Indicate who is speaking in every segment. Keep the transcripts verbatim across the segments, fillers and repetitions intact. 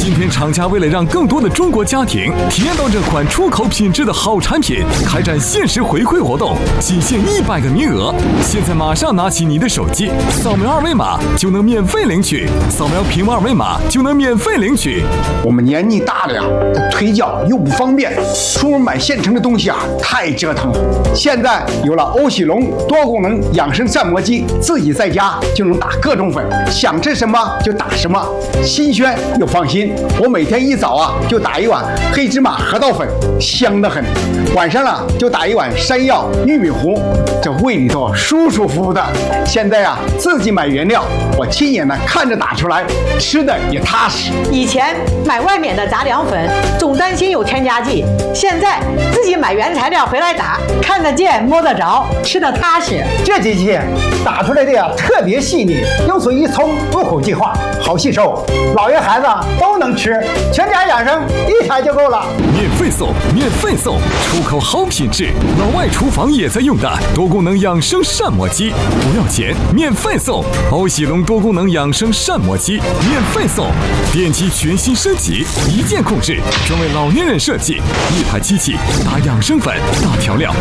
Speaker 1: 今天厂家为了让更多的中国家庭体验到这款出口品质的好产品，开展限时回馈活动，仅限一百个名额。现在马上拿起你的手机，扫描二维码就能免费领取，扫描屏幕二维码就能免费领取。
Speaker 2: 我们年纪大了呀，腿脚又不方便，出门买现成的东西啊，太折腾了。现在有了欧喜龙多功能养生膳魔机，自己在家就能打各种粉，想吃什么就打什么，新鲜又放心。我每天一早啊就打一碗黑芝麻核桃粉，香得很。晚上啊就打一碗山药玉米糊，这胃里头舒舒服服的。现在啊自己买原料，我亲眼的看着打出来，吃的也踏实。
Speaker 3: 以前买外面的杂粮粉，总担心有添加剂，现在自己买原材料回来打，看得见摸得着，吃得踏实。
Speaker 4: 这机器打出来的呀特别细腻，又属于葱入口即化，好吸收，老爷孩子都能吃，全家养生一台就够了。
Speaker 1: 免费送，免费送，出口好品质，老外厨房也在用的多功能养生膳魔机，不要钱，免费送。欧喜龙多功能养生膳魔机免费送，电机全新升级，一键控制，专为老年人设计，一台机器打养生粉、打调料、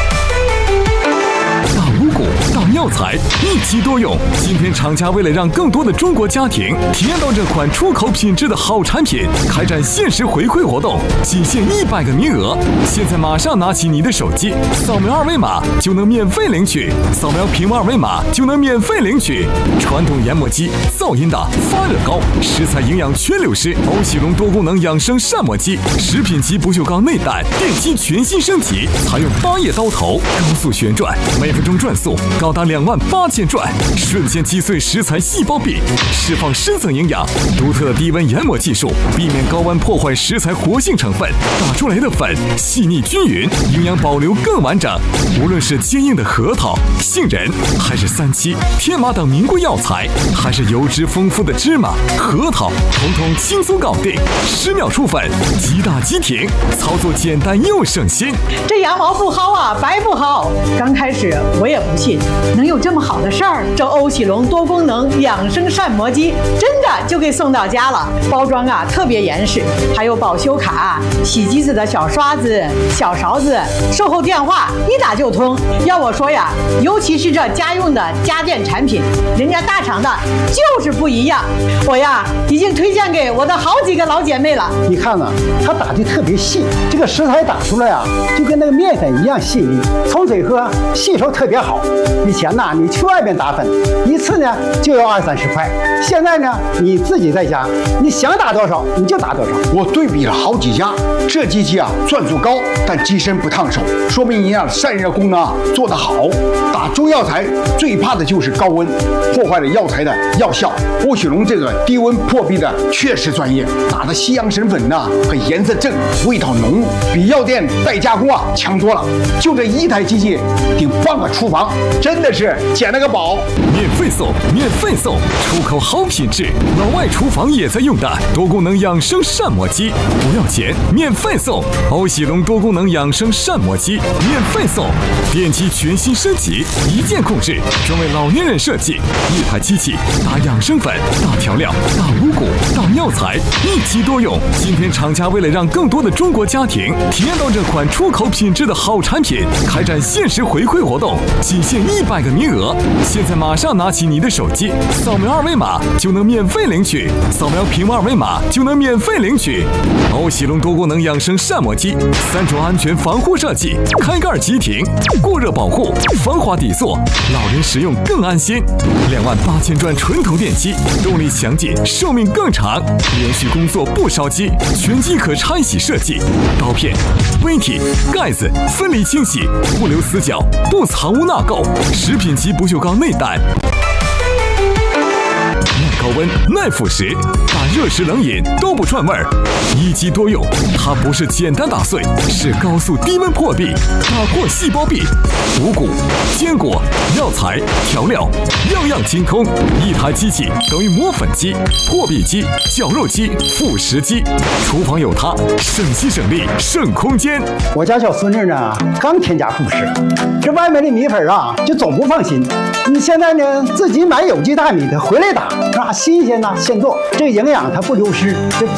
Speaker 1: 大五谷、大药材，一机多用。今天厂家为了让更多的中国家庭体验到这款出口品质的好产品，开展限时回馈活动，仅限一百个名额。现在马上拿起你的手机，扫描二维码就能免费领取，扫描屏幕二维码就能免费领取。传统研磨机噪音大、发热高，食材营养全流失。欧喜龙多功能养生膳魔机，食品级不锈钢内胆，电机全新升级，采用八叶刀头，高速旋转，每分钟转速高达两万八千转，瞬间击碎食材细胞壁，释放深层营养。独特的低温研磨技术，避免高温破坏食材活性成分，打出来的粉细腻均匀，营养保留更完整。无论是坚硬的核桃、杏仁，还是三七、天麻等名贵药材，还是油脂丰富的芝麻、核桃，统统轻松搞定，十秒出粉，即打即停，操作简单又省心。
Speaker 3: 这羊毛不薅啊，白不薅。刚开始我也不信能有这么好的事儿，这欧喜龙多功能养生膳魔机真的就给送到家了，包装啊特别严实，还有保修卡、洗机子的小刷子、小勺子，售后电话一打就通。要我说呀，尤其是这家用的家电产品，人家大厂的就是不一样。我呀已经推荐给我的好几个老姐妹了。
Speaker 4: 你看呢，它打的特别细，这个食材打出来啊，就跟那个面粉一样细腻，冲水喝吸收特别好。以前呢，你去外面打粉，一次呢就要二三十块，现在呢，你自己在家，你想打多少你就打多少。
Speaker 2: 我对比了好几家，这机器啊转速高，但机身不烫手，说明人家散热功能啊做得好。打中药材最怕的就是高温，破坏了药材的药效。欧喜龙这个低温破壁的确实专业，打的西洋参粉呐、啊，和颜色正，味道浓，比药店代加工啊强多了。就这一台机器顶半个厨房，真的是捡了个宝。
Speaker 1: 免费送，免费送，出口好品质，老外厨房也在用的多功能养生膳魔机，不要钱，免费送。欧喜龙多功能养生膳魔机免费送，电机全新升级，一键控制，专为老年人设计，一台机器打养生粉、打调料、打五谷、打药材，一机多用。今天厂家为了让更多的中国家庭体验到这款出口品质的好产品，开展限时回馈活动，仅限一百个名额。现在马上拿起你的手机，扫描二维码就能免费领取，扫描屏幕二维码就能免费领取。欧喜龙多功能养生膳魔机，三重安全防护设计，开盖即停，过热保护，防滑底座，老人使用更安心。两万八千转纯铜电机，动力强劲，寿命更长，连续工作不烧机，全机可拆洗设计，刀片、杯体、盖子分离清洗，不留死角，不藏污纳垢，食品级不锈钢内胆。耐高温、耐腐蚀，打热食冷饮都不串味儿，一机多用。它不是简单打碎，是高速低温破壁，打破细胞壁。五谷、坚果、药材、调料，样样精通。一台机器等于磨粉机、破壁机、绞肉机、腐蚀机，厨房有它，省心省力省空间。
Speaker 4: 我家小孙子呢，刚添加护食，这外面的米粉啊，就总不放心。你现在呢，自己买有机大米的回来打，那新鲜呐，现做，这营养它不流失，这